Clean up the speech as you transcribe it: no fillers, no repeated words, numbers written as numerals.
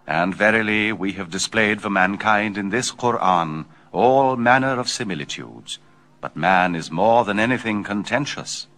And verily we have displayed for mankind in this Qur'an all manner of similitudes. But man is more than anything contentious.